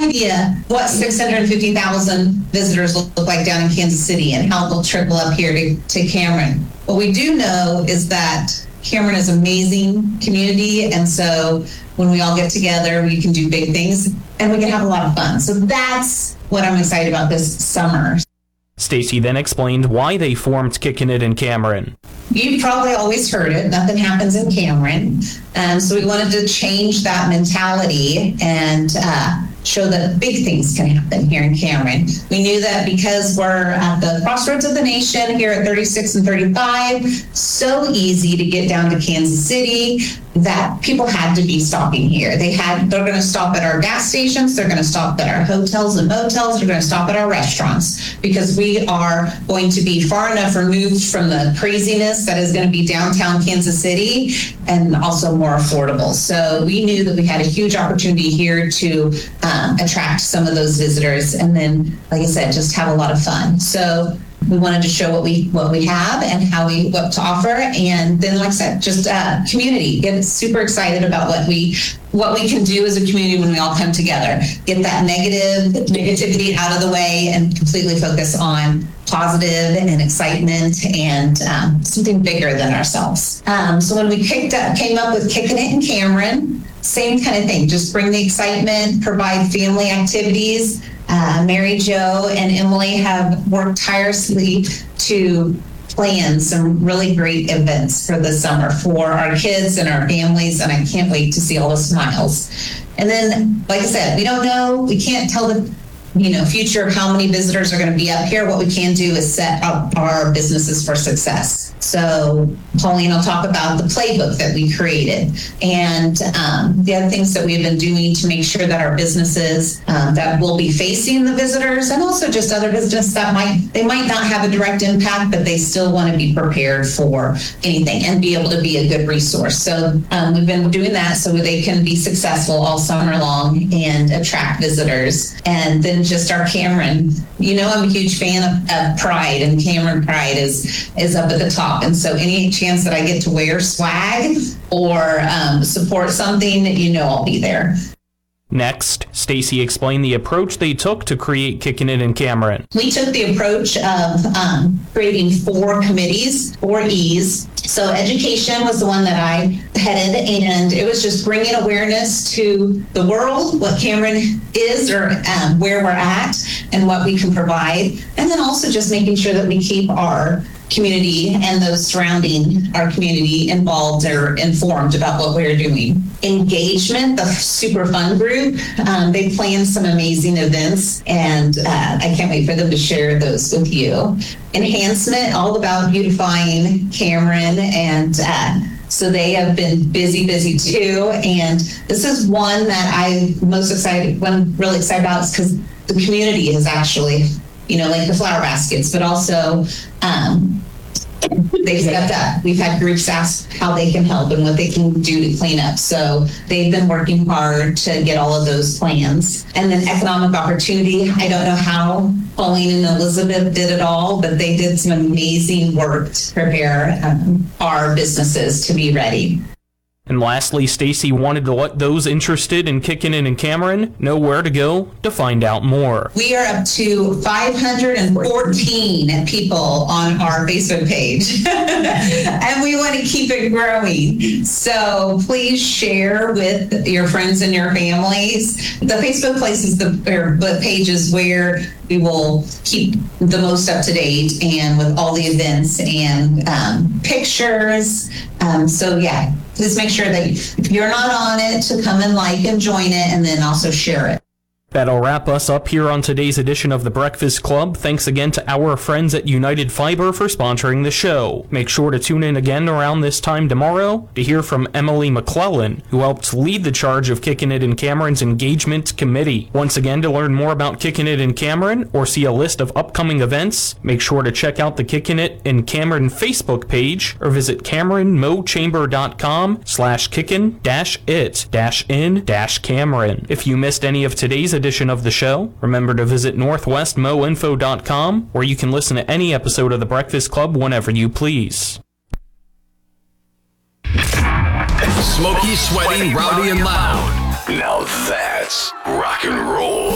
idea what 650,000 visitors will look like down in Kansas City and how they'll trickle up here to Cameron. What we do know is that Cameron is an amazing community, and so when we all get together, we can do big things and we can have a lot of fun. So that's what I'm excited about this summer. Stacy then explained why they formed Kickin' It in Cameron. You've probably always heard it, nothing happens in Cameron. So we wanted to change that mentality and show that big things can happen here in Cameron. We knew that because we're at the crossroads of the nation here at 36 and 35, so easy to get down to Kansas City, that people had to be stopping here. They're going to stop at our gas stations, they're going to stop at our hotels and motels, they're going to stop at our restaurants, because we are going to be far enough removed from the craziness that is going to be downtown Kansas City, and also more affordable. So we knew that we had a huge opportunity here to attract some of those visitors, and then, like I said, just have a lot of fun. So we wanted to show what we have and what to offer, and then, like I said, just community. Get super excited about what we can do as a community when we all come together. Get that negativity out of the way and completely focus on positive and excitement and something bigger than ourselves. So when we came up with Kickin' It in Cameron, same kind of thing. Just bring the excitement, provide family activities. Mary Jo and Emily have worked tirelessly to plan some really great events for the summer for our kids and our families, and I can't wait to see all the smiles. And then, like I said, we don't know, we can't tell the future of how many visitors are going to be up here. What we can do is set up our businesses for success. So Pauline will talk about the playbook that we created and the other things that we've been doing to make sure that our businesses that will be facing the visitors, and also just other businesses that might not have a direct impact, but they still want to be prepared for anything and be able to be a good resource. So we've been doing that so they can be successful all summer long and attract visitors. And then just our Cameron, I'm a huge fan of Pride, and Cameron Pride is up at the top. And so any chance that I get to wear swag or support something, I'll be there. Next, Stacy explained the approach they took to create Kickin' It in Cameron. We took the approach of creating 4 committees, 4 E's. So education was the one that I headed, and it was just bringing awareness to the world, what Cameron is, or where we're at and what we can provide. And then also just making sure that we keep our community and those surrounding our community involved or informed about what we're doing. Engagement, the Super Fun group, they planned some amazing events, and I can't wait for them to share those with you. Enhancement, all about beautifying Cameron, and so they have been busy too. And this is one that I'm really excited about, is because the community is actually, like the flower baskets, but also they've stepped up. We've had groups ask how they can help and what they can do to clean up. So they've been working hard to get all of those plans. And then economic opportunity. I don't know how Pauline and Elizabeth did it all, but they did some amazing work to prepare our businesses to be ready. And lastly, Stacy wanted to let those interested in Kickin' It in Cameron know where to go to find out more. We are up to 514 people on our Facebook page, and we want to keep it growing. So please share with your friends and your families. The Facebook page is where we will keep the most up to date and with all the events and pictures. Please make sure that if you're not on it, to come and like and join it, and then also share it. That'll wrap us up here on today's edition of The Breakfast Club. Thanks again to our friends at United Fiber for sponsoring the show. Make sure to tune in again around this time tomorrow to hear from Emily McClellan, who helped lead the charge of Kickin' It in Cameron's Engagement Committee. Once again, to learn more about Kickin' It in Cameron or see a list of upcoming events, make sure to check out the Kickin' It in Cameron Facebook page or visit CameronMoChamber.com/kickin-it-in-Cameron. If you missed any of today's edition of the show, remember to visit northwestmoinfo.com, where you can listen to any episode of The Breakfast Club whenever you please. Smoky, sweaty, rowdy, and loud. Now that's rock and roll.